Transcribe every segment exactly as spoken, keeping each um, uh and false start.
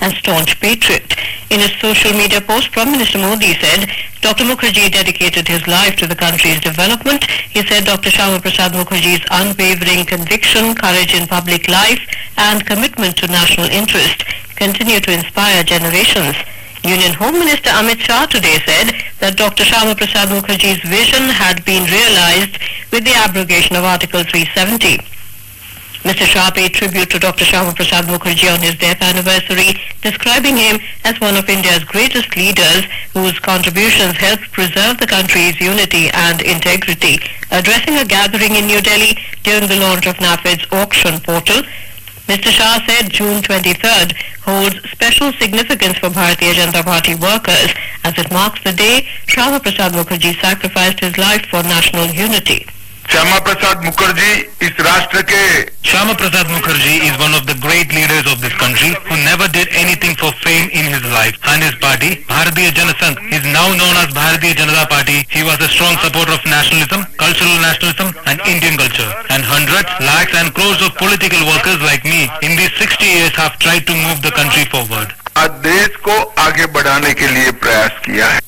and staunch patriot. In a social media post, Prime Minister Modi said Doctor Mukherjee dedicated his life to the country's development. He said Doctor Shyama Prasad Mukherjee's unwavering conviction, courage in public life and commitment to national interest continue to inspire generations. Union Home Minister Amit Shah today said that Doctor Shyama Prasad Mukherjee's vision had been realized with the abrogation of Article three seventy. Mister Shah paid tribute to Doctor Shyama Prasad Mukherjee on his death anniversary, describing him as one of India's greatest leaders whose contributions helped preserve the country's unity and integrity. Addressing a gathering in New Delhi during the launch of NAFED's auction portal, Mister Shah said June twenty-third holds special significance for Bharatiya Janata Party workers as it marks the day Shyama Prasad Mukherjee sacrificed his life for national unity. Shyama Prasad Mukherjee इस राष्ट्र के Shyama Prasad Mukherjee is one of the great leaders of this country who never did anything for fame in his life, and his party, Bharatiya Janata Sangh, is now known as Bharatiya Janata Party. He was a strong supporter of nationalism, cultural nationalism and Indian culture, and hundreds, lakhs and crores of political workers like me in these sixty years have tried to move the country forward. आज देश को आगे बढ़ाने के लिए प्रयास किया है.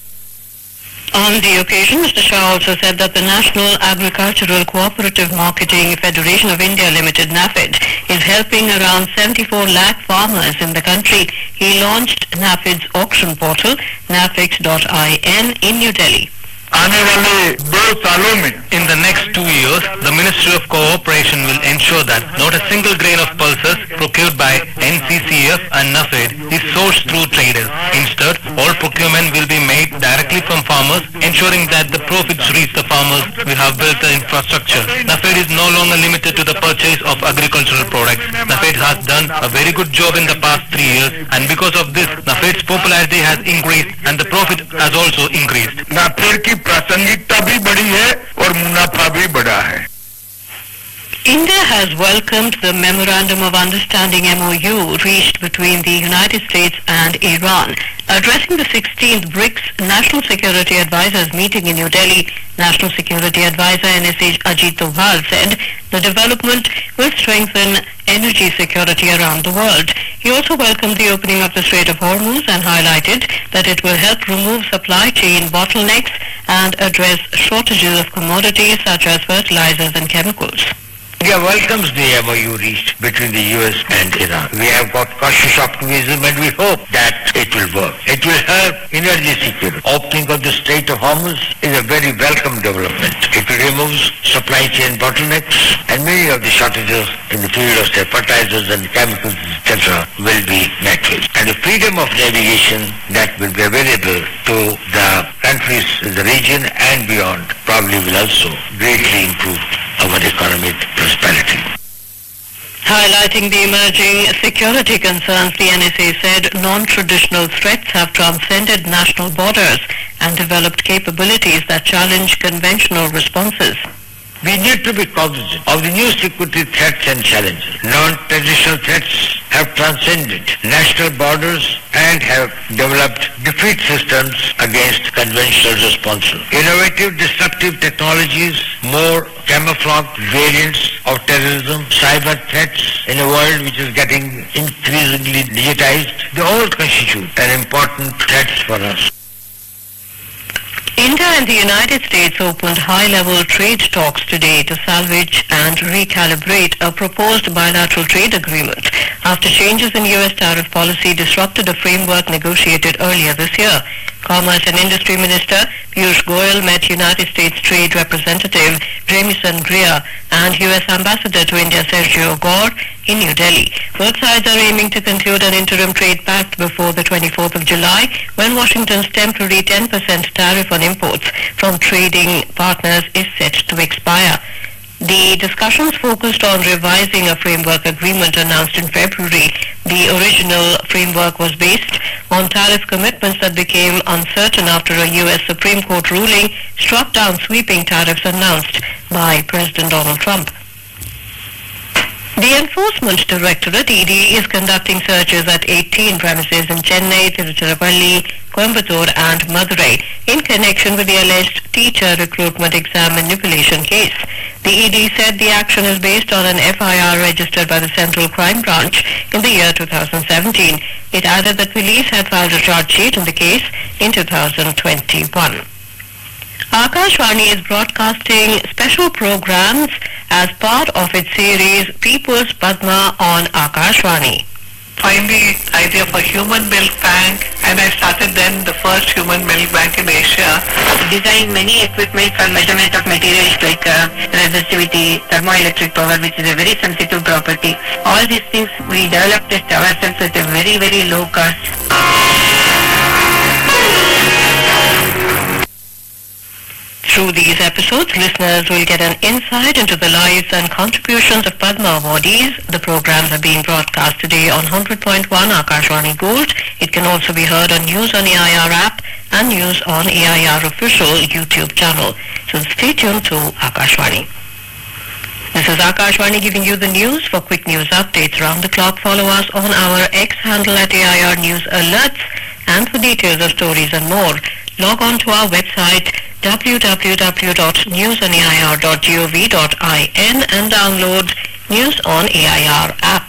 On the occasion, Mister Shah also said that the National Agricultural Cooperative Marketing Federation of India Limited, NAFED, is helping around seventy-four lakh farmers in the country. He launched NAFED's auction portal, nafex dot in, in New Delhi. आने वाले दो सालों में In the next two years, the Ministry of Cooperation will ensure that not a single grain of pulses procured by N C C F and NAFED is sourced through traders. Instead, all procurement will be made directly from farmers, ensuring that the profits reach the farmers. We have built the infrastructure. NAFED is no longer limited to the purchase of agricultural products. NAFED has done a very good job in the past three years, and because of this, NAFED's popularity has increased and the profit has also increased. NAFED की प्रासंगिकता भी बढ़ी है और मुनाफा भी बढ़ा है. India has welcomed the Memorandum of Understanding M O U reached between the United States and Iran. Addressing the sixteenth BRICS National Security Advisors meeting in New Delhi, National Security Advisor N S A Ajit Doval said the development will strengthen energy security around the world. He also welcomed the opening of the Strait of Hormuz and highlighted that it will help remove supply chain bottlenecks and address shortages of commodities such as fertilizers and chemicals. India welcomes the M O U reached between the U S and Iran. We have got cautious optimism and we hope that it will work. It will help energy security. Opening of the Strait of Hormuz is a very welcome development. It will remove supply chain bottlenecks and many of the shortages in the field of say, fertilizers and chemicals, et cetera will be met with. And the freedom of navigation that will be available to the countries in the region and beyond probably will also greatly improve our economic prosperity. Highlighting the emerging security concerns, the N S A said non-traditional threats have transcended national borders and developed capabilities that challenge conventional responses. We need to be cognizant of the new security threats and challenges. Non-traditional threats have transcended national borders and have developed defeat systems against conventional responses. Innovative disruptive technologies, more camouflaged variants of terrorism, cyber threats in a world which is getting increasingly digitized, they all constitute an important threat for us. India and the United States opened high-level trade talks today to salvage and recalibrate a proposed bilateral trade agreement after changes in U S tariff policy disrupted a framework negotiated earlier this year. Commerce and Industry Minister Piyush Goyal met United States Trade Representative Jamieson Greer and U S Ambassador to India Sergio Gore in New Delhi. Both sides are aiming to conclude an interim trade pact before the twenty-fourth of July, when Washington's temporary ten percent tariff on imports from trading partners is set to expire. The discussions focused on revising a framework agreement announced in February. The original framework was based on tariff commitments that became uncertain after a U S Supreme Court ruling struck down sweeping tariffs announced by President Donald Trump. The Enforcement Directorate, E D, is conducting searches at eighteen premises in Chennai, Tiruchirappalli, Coimbatore and Madurai in connection with the alleged teacher recruitment exam manipulation case. The E D said the action is based on an F I R registered by the Central Crime Branch in the year two thousand seventeen. It added that police had filed a charge sheet in the case in two thousand twenty-one. Akashvani is broadcasting special programs as part of its series People's Padma on Akashvani. Find the idea of a human milk bank, and I started then the first human milk bank in Asia. Designed many equipment for measurement of materials like uh, resistivity, thermoelectric power, which is a very sensitive property. All these things we developed it ourselves at a very, very low cost. Through these episodes, listeners will get an insight into the lives and contributions of Padma awardees. The programs are being broadcast today on one hundred point one Akashvani Gold. It can also be heard on News on A I R app and News on A I R official YouTube channel. So stay tuned to Akashvani. This is Akashvani giving you the news. For quick news updates around the clock, follow us on our X handle at A I R News Alerts. And for details of stories and more, log on to our website w w w dot news on a i r dot gov dot in and download News on A I R app.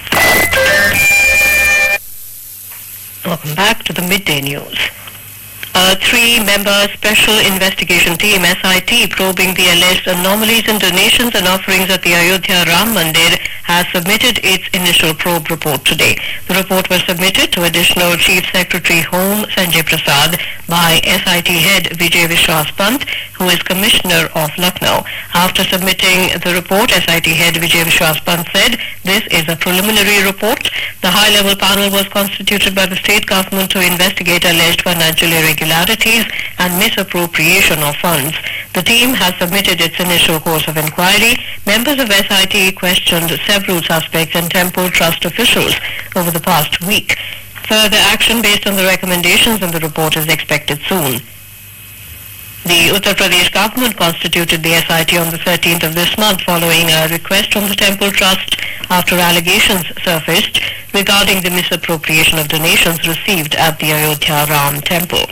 Welcome back to the midday news. A three-member special investigation team, S I T, probing the alleged anomalies in donations and offerings at the Ayodhya Ram Mandir, has submitted its initial probe report today. The report was submitted to Additional Chief Secretary Home Sanjay Prasad by S I T head Vijay Vishwas Pant, who is Commissioner of Lucknow. After submitting the report, S I T head Vijay Vishwas Pant said this is a preliminary report. The high-level panel was constituted by the state government to investigate alleged financial irregularities and misappropriation of funds. The team has submitted its initial course of inquiry. Members of S I T questioned several suspects and temple trust officials over the past week. Further action based on the recommendations in the report is expected soon. The Uttar Pradesh government constituted the S I T on the thirteenth of this month following a request from the Temple Trust after allegations surfaced regarding the misappropriation of donations received at the Ayodhya Ram Temple.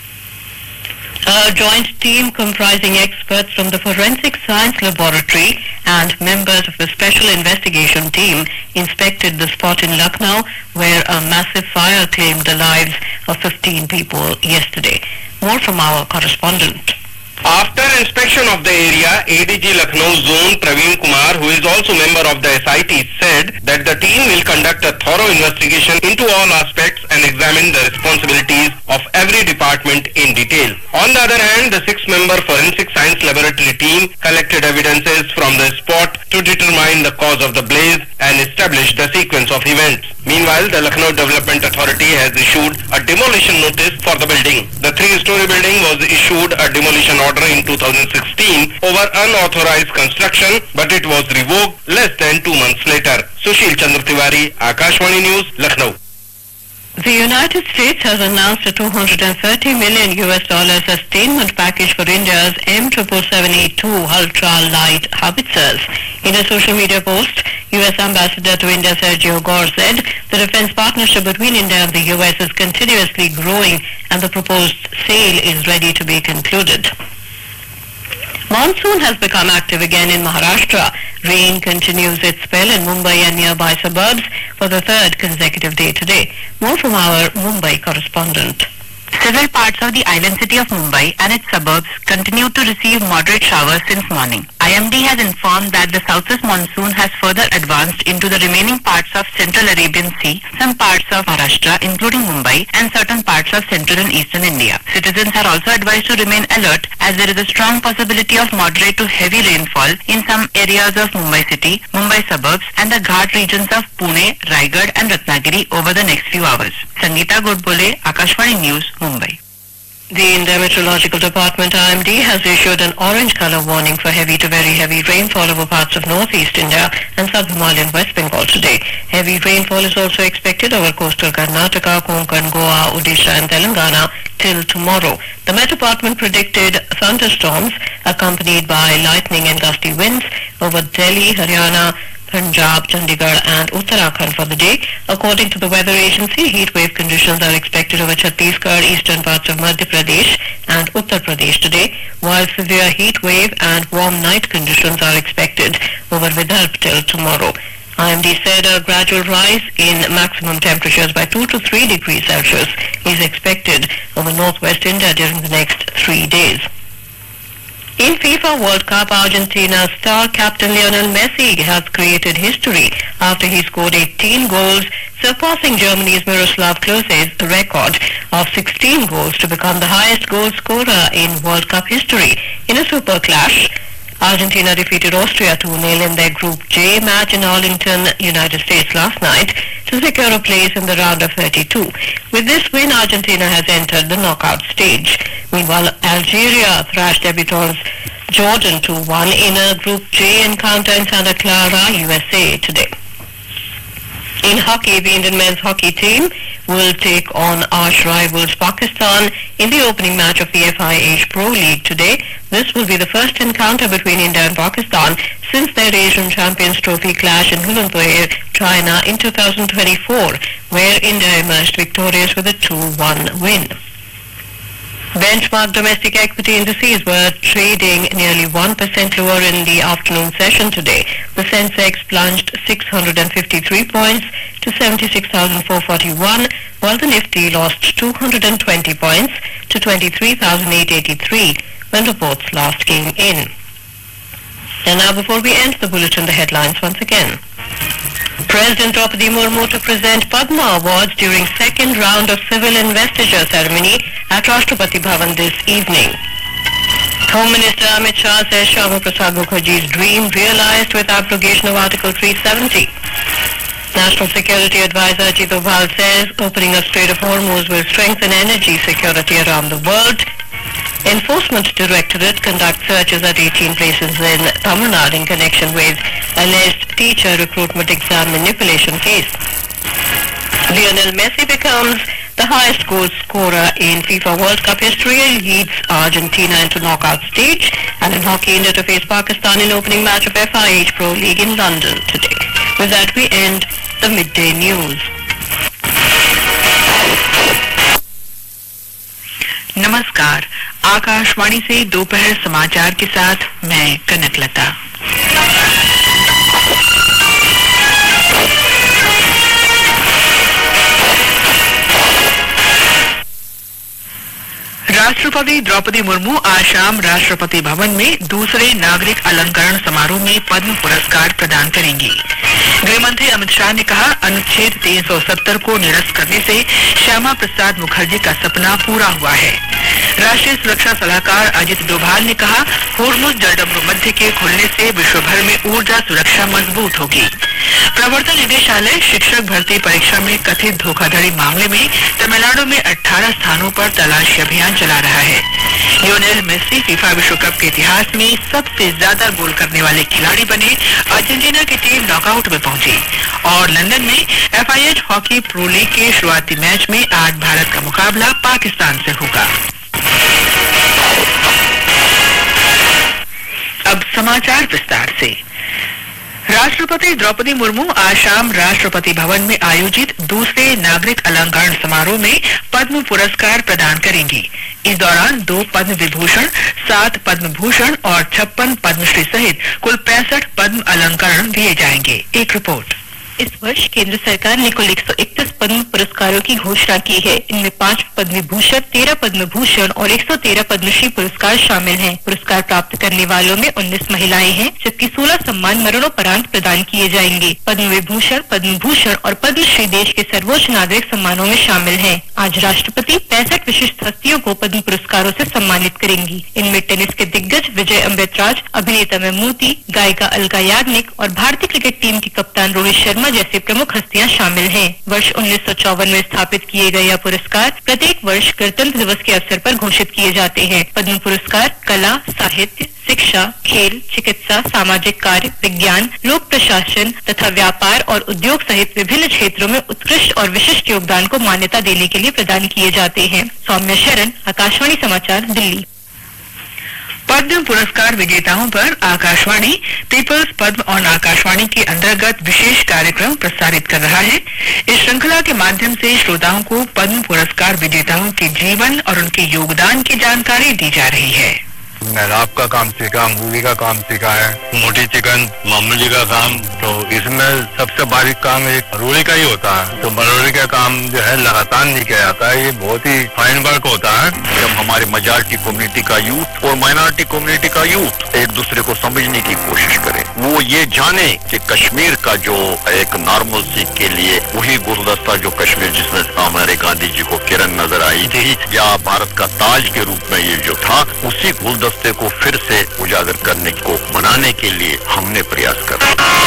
A joint team comprising experts from the Forensic Science Laboratory and members of the Special Investigation Team inspected the spot in Lucknow where a massive fire claimed the lives of fifteen people yesterday. More from our correspondent. After inspection of the area, A D G Lucknow Zone Praveen Kumar, who is also member of the S I T, said that the team will conduct a thorough investigation into all aspects and examine the responsibilities of every department in detail. On the other hand, the six-member Forensic Science Laboratory team collected evidences from the spot to determine the cause of the blaze and establish the sequence of events. Meanwhile, the Lucknow Development Authority has issued a demolition notice for the building. The three-story building was issued a demolition order in two thousand sixteen over unauthorized construction, but it was revoked less than two months later. Sushil Chandra Tiwari, Akashvani News, Lucknow. The United States has announced a two hundred thirty million U S dollar sustainment package for India's M seven seven eight two ultra-light howitzers. In a social media post, U S Ambassador to India Sergio Gore said the defense partnership between India and the U S is continuously growing and the proposed sale is ready to be concluded. Monsoon has become active again in Maharashtra. Rain continues its spell in Mumbai and nearby suburbs for the third consecutive day today. More from our Mumbai correspondent. Several parts of the island city of Mumbai and its suburbs continue to receive moderate showers since morning. I M D has informed that the southwest monsoon has further advanced into the remaining parts of central Arabian Sea, some parts of Maharashtra including Mumbai and certain parts of central and eastern India. Citizens are also advised to remain alert as there is a strong possibility of moderate to heavy rainfall in some areas of Mumbai city, Mumbai suburbs and the Ghat regions of Pune, Raigad and Ratnagiri over the next few hours. Sangeeta Godbole, Akashvani News, Mumbai. The India Meteorological Department I M D has issued an orange color warning for heavy to very heavy rainfall over parts of northeast India and sub-Himalayan West Bengal today. Heavy rainfall is also expected over coastal Karnataka, Konkan, Goa, Odisha and Telangana till tomorrow. The Met Department predicted thunderstorms accompanied by lightning and gusty winds over Delhi, Haryana, Punjab, Chandigarh and Uttarakhand for the day. According to the weather agency, heat wave conditions are expected over Chhattisgarh, eastern parts of Madhya Pradesh and Uttar Pradesh today, while severe heat wave and warm night conditions are expected over Vidarbha till tomorrow. I M D said a gradual rise in maximum temperatures by two to three degrees Celsius is expected over northwest India during the next three days. In FIFA World Cup, Argentina's star captain Lionel Messi has created history after he scored eighteen goals, surpassing Germany's Miroslav Klose's record of sixteen goals to become the highest goal scorer in World Cup history. In a super clash, Argentina defeated Austria two nil in their Group J match in Arlington, United States last night to secure a place in the round of thirty-two. With this win, Argentina has entered the knockout stage. Meanwhile, Algeria thrashed debutants Jordan two one in a Group J encounter in Santa Clara, U S A today. In hockey, the Indian men's hockey team will take on arch rivals Pakistan in the opening match of the F I H Pro League today. This will be the first encounter between India and Pakistan since their Asian Champions Trophy clash in Ulaanbaatar, China in two thousand twenty-four, where India emerged victorious with a two one win. Benchmark domestic equity indices were trading nearly one percent lower in the afternoon session today. The Sensex plunged six hundred fifty-three points to seventy-six thousand four hundred forty-one, while the Nifty lost two hundred twenty points to twenty-three thousand eight hundred eighty-three when reports last came in. And now, before we end the bulletin, the headlines once again. President Draupadi Murmu to present Padma Awards during second round of civil investiture ceremony at Rashtrapati Bhavan this evening. Home Minister Amit Shah says Shyama Prasad Mukherjee's dream realized with abrogation of Article three seventy. National Security Advisor Ajit Doval says opening of Strait of Hormuz will strengthen energy security around the world. Enforcement Directorate conducts searches at eighteen places in Tamil Nadu in connection with alleged teacher recruitment exam manipulation case. Lionel Messi becomes the highest goal scorer in FIFA World Cup history and leads Argentina into knockout stage. And in hockey, India to face Pakistan in opening match of F I H Pro League in London today. With that, we end the midday news. नमस्कार, आकाशवाणी से दोपहर समाचार के साथ मैं कनकलता। राष्ट्रपति द्रौपदी मुर्मू आज शाम राष्ट्रपति भवन में दूसरे नागरिक अलंकरण समारोह में पद्म पुरस्कार प्रदान करेंगी। गृहमंत्री अमित शाह ने कहा, अनुच्छेद तीन सौ सत्तर को निरस्त करने से श्यामा प्रसाद मुखर्जी का सपना पूरा हुआ है। राष्ट्रीय सुरक्षा सलाहकार अजित डोभाल ने कहा, होर्मुज जलडमरू मध्य के खुलने से विश्व भर में ऊर्जा सुरक्षा मजबूत होगी। प्रवर्तन निदेशालय शिक्षक भर्ती परीक्षा में कथित धोखाधड़ी मामले में तमिलनाडु में अठारह स्थानों पर तलाशी अभियान चला रहा है। लियोनेल मेसी फीफा विश्व कप के इतिहास में सबसे ज्यादा गोल करने वाले खिलाड़ी बने। अर्जेंटीना की टीम नॉकआउट में पहुंची और लंदन में F I H hockey pro league के शुरुआती मैच में आज भारत का मुकाबला पाकिस्तान से होगा। अब समाचार विस्तार से। राष्ट्रपति द्रौपदी मुर्मू आज शाम राष्ट्रपति भवन में आयोजित दूसरे नागरिक अलंकरण समारोह में पद्म पुरस्कार प्रदान करेंगी। इस दौरान दो पद्म विभूषण, सात पद्म भूषण और छप्पन पद्मश्री सहित कुल पैंसठ पद्म अलंकरण दिए जाएंगे। एक रिपोर्ट। इस वर्ष केंद्र सरकार ने कुल एक सौ इकतीस पद्म पुरस्कारों की घोषणा की है। इनमें पांच पद्म विभूषण, तेरह पद्म भूषण और एक सौ तेरह पद्मश्री पुरस्कार शामिल हैं। पुरस्कार प्राप्त करने वालों में उन्नीस महिलाएं हैं, जबकि सोलह सम्मान मरणोपरांत प्रदान किए जाएंगे। पद्म विभूषण, पद्म भूषण और पद्मश्री देश के सर्वोच्च नागरिक सम्मानों में शामिल हैं। आज राष्ट्रपति पैंसठ विशिष्ट हस्तियों को पद्म पुरस्कारों से सम्मानित करेंगी। इनमें टेनिस के दिग्गज विजय अमृतराज, अभिनेता ममूटी, गायिका अलका याग्निक और भारतीय क्रिकेट टीम के कप्तान रोहित शर्मा जैसे प्रमुख हस्तियां शामिल हैं। वर्ष उन्नीस सौ चौवन में स्थापित किए गए यह पुरस्कार प्रत्येक वर्ष गणतंत्र दिवस के अवसर पर घोषित किए जाते हैं। पद्म पुरस्कार कला, साहित्य, शिक्षा, खेल, चिकित्सा, सामाजिक कार्य, विज्ञान, लोक प्रशासन तथा व्यापार और उद्योग सहित विभिन्न क्षेत्रों में उत्कृष्ट और विशिष्ट योगदान को मान्यता देने के लिए प्रदान किए जाते हैं। सौम्या शरण, आकाशवाणी समाचार, दिल्ली। पद्म पुरस्कार विजेताओं पर Akashvani peoples Padma on Akashvani के अंतर्गत विशेष कार्यक्रम प्रसारित कर रहा है। इस श्रृंखला के माध्यम से श्रोताओं को पद्म पुरस्कार विजेताओं के जीवन और उनके योगदान की जानकारी दी जा रही है। मेहराब का काम सीखा, मूली का काम सीखा है, मोटी चिकन, मामूली का काम। तो इसमें सबसे बारीक काम एक मरोड़ी का ही होता है। तो मरोड़ी का काम जो है लगातार नहीं किया जाता है, ये बहुत ही फाइन वर्क होता है। जब हमारे मेजॉरिटी कम्युनिटी का यूथ और माइनॉरिटी कम्युनिटी का यूथ एक दूसरे को समझने की कोशिश करे, वो ये जाने कि कश्मीर का जो एक नॉर्मल सीख के लिए वही गुलदस्ता जो कश्मीर जिसमें हमारे गांधी जी को किरण नजर आई थी या भारत का ताज के रूप में ये जो था, उसी गुलदस्ता को फिर से उजागर करने को बनाने के लिए हमने प्रयास करा।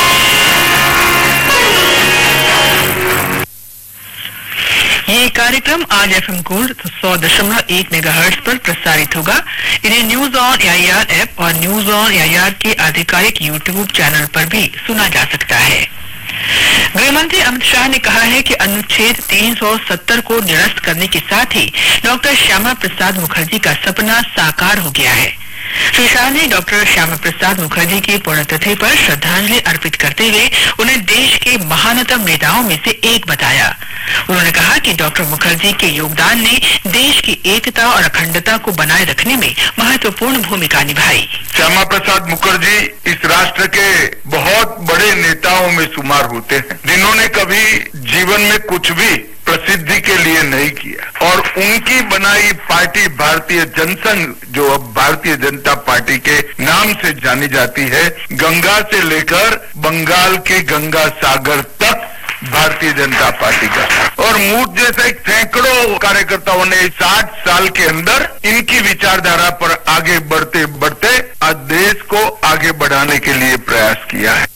ये कार्यक्रम आज एफ एम गोल्ड सौ दशमलव एक मेगाहर्ट्ज पर प्रसारित होगा। इन्हें न्यूज ऑन एआईआर ऐप और न्यूज ऑन एआईआर के आधिकारिक यूट्यूब चैनल पर भी सुना जा सकता है। गृहमंत्री अमित शाह ने कहा है कि अनुच्छेद तीन सौ सत्तर को निरस्त करने के साथ ही डॉक्टर श्यामा प्रसाद मुखर्जी का सपना साकार हो गया है। श्री शाह ने डॉक्टर श्यामा प्रसाद मुखर्जी की पुण्यतिथि पर श्रद्धांजलि अर्पित करते हुए उन्हें देश के महानतम नेताओं में से एक बताया। उन्होंने कहा कि डॉक्टर मुखर्जी के योगदान ने देश की एकता और अखंडता को बनाए रखने में महत्वपूर्ण भूमिका निभाई। श्यामा प्रसाद मुखर्जी इस राष्ट्र के बहुत बड़े नेताओं में शुमार होते हैं, जिन्होंने कभी जीवन में कुछ भी प्रसिद्धि के लिए नहीं किया और उनकी बनाई पार्टी भारतीय जनसंघ, जो अब भारतीय जनता पार्टी के नाम से जानी जाती है, गंगा से लेकर बंगाल के गंगा सागर तक भारतीय जनता पार्टी का और मुझ जैसे सैकड़ों कार्यकर्ताओं ने साठ साल के अंदर इनकी विचारधारा पर आगे बढ़ते बढ़ते आज देश को आगे बढ़ाने के लिए प्रयास किया है।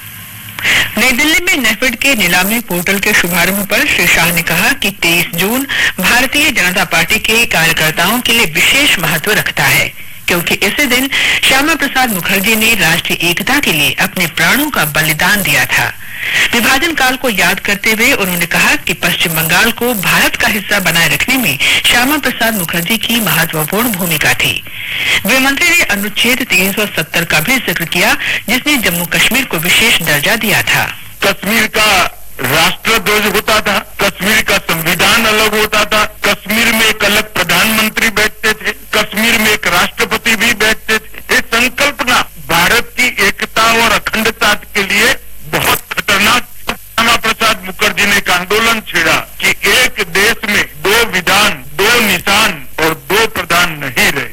नई दिल्ली में नेफेड के नीलामी पोर्टल के शुभारंभ पर श्री शाह ने कहा कि तेईस जून भारतीय जनता पार्टी के कार्यकर्ताओं के लिए विशेष महत्व रखता है, क्योंकि इसी दिन श्यामा प्रसाद मुखर्जी ने राष्ट्रीय एकता के लिए अपने प्राणों का बलिदान दिया था। विभाजन काल को याद करते हुए उन्होंने कहा कि पश्चिम बंगाल को भारत का हिस्सा बनाए रखने में श्यामा प्रसाद मुखर्जी की महत्वपूर्ण भूमिका थी। गृहमंत्री ने अनुच्छेद तीन सौ सत्तर का भी जिक्र किया, जिसने जम्मू कश्मीर को विशेष दर्जा दिया था। कश्मीर का राष्ट्र ध्वज होता था, कश्मीर का संविधान अलग होता था, कश्मीर में एक अलग प्रधानमंत्री बैठते थे, कश्मीर में एक राष्ट्रपति भी बैठते थे। ये संकल्पना भारत की एकता और अखंडता के लिए बहुत खतरनाक। श्यामा प्रसाद मुखर्जी ने एक आंदोलन छेड़ा कि एक देश में दो विधान, दो निशान और दो प्रधान नहीं रहे।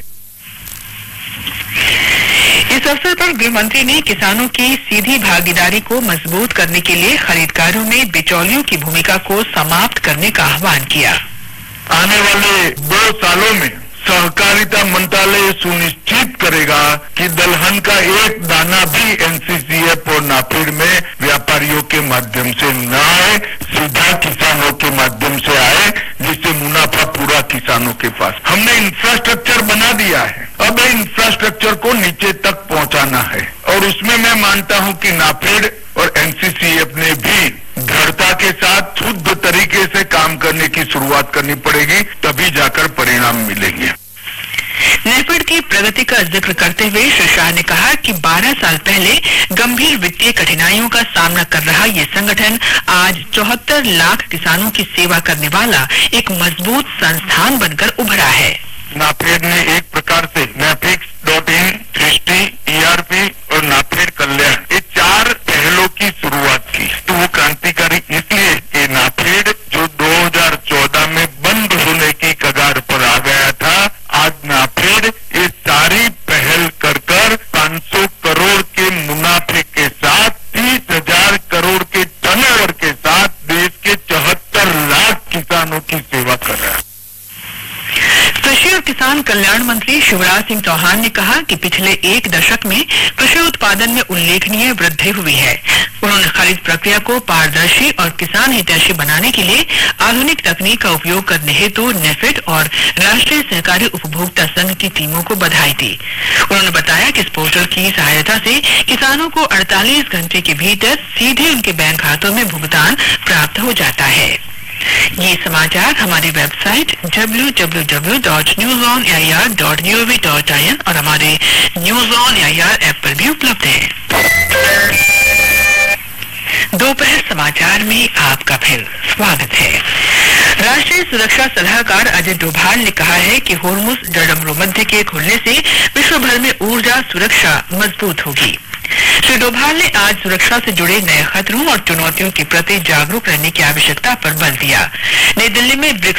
इस अवसर पर गृहमंत्री ने किसानों की सीधी भागीदारी को मजबूत करने के लिए खरीददारों में बिचौलियों की भूमिका को समाप्त करने का आह्वान किया। आने वाले दो सालों में सहकारिता मंत्रालय सुनिश्चित करेगा कि दलहन का एक दाना भी एनसीसीएफ और नाफेड में व्यापारियों के माध्यम से न आए, सीधा किसानों के माध्यम से आए, जिससे मुनाफा पूरा किसानों के पास। हमने इंफ्रास्ट्रक्चर बना दिया है, अब इंफ्रास्ट्रक्चर को नीचे तक पहुंचाना है और उसमें मैं मानता हूं कि नाफेड और एनसीसीएफ ने भी दृढ़ता के साथ शुद्ध तरीके से काम करने की शुरुआत करनी पड़ेगी, तभी जाकर परिणाम मिलेंगे। नेफेड की प्रगति का जिक्र करते हुए श्री शाह ने कहा कि बारह साल पहले गंभीर वित्तीय कठिनाइयों का सामना कर रहा ये संगठन आज चौहत्तर लाख किसानों की सेवा करने वाला एक मजबूत संस्थान बनकर उभरा है। नाफेड ने एक प्रकार से नाफेड डॉट इन, दृष्टि, ईआरपी और नाफेड कल्याण, ये चार पहलों की शुरुआत की। तो वो क्रांतिकारी इसलिए कि नाफेड जो दो हज़ार चौदह में बंद होने की कगार पर आ गया था, आज नाफेड ये सारी पहल कर कर पाँच सौ करोड़ के मुनाफे के साथ तीस हजार करोड़ के टर्नओवर के साथ देश के चौहत्तर लाख किसानों की सेवा कर रहा है। कृषि और किसान कल्याण मंत्री शिवराज सिंह चौहान ने कहा कि पिछले एक दशक में कृषि उत्पादन में उल्लेखनीय वृद्धि हुई है। उन्होंने खरीद प्रक्रिया को पारदर्शी और किसान हितैषी बनाने के लिए आधुनिक तकनीक का उपयोग करने हेतु नेफेड और राष्ट्रीय सहकारी उपभोक्ता संघ की टीमों को बधाई दी। उन्होंने बताया कि इस पोर्टल की सहायता से किसानों को अड़तालीस घंटे के भीतर सीधे उनके बैंक खातों में भुगतान प्राप्त हो जाता है। ये समाचार हमारी website W W W dot news on A I R dot G O V dot I N और हमारे news on A I R app पर भी उपलब्ध है। दोपहर समाचार में आपका फिर स्वागत है। राष्ट्रीय सुरक्षा सलाहकार अजय डोभाल ने कहा है कि होर्मुज डडमरो मध्य के खुलने से विश्व भर में ऊर्जा सुरक्षा मजबूत होगी। श्री डोभाल ने आज सुरक्षा से जुड़े नए खतरों और चुनौतियों के प्रति जागरूक रहने की आवश्यकता पर बल दिया। नई दिल्ली में ब्रिक्स